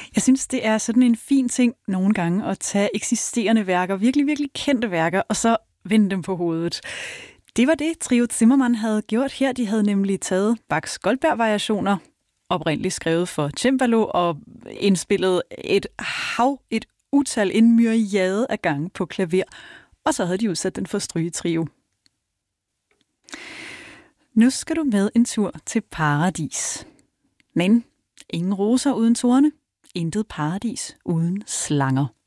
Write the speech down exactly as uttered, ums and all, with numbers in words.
Jeg synes, det er sådan en fin ting nogle gange at tage eksisterende værker, virkelig, virkelig kendte værker, og så vende dem på hovedet. Det var det, Trio Zimmermann havde gjort her. De havde nemlig taget Bachs Goldberg-variationer, oprindeligt skrevet for cembalo, og indspillet et hav, et utal, en myriade af gange på klaver, og så havde de udsat den for strygetrio. Nu skal du med en tur til paradis. Men ingen roser uden torne, intet paradis uden slanger.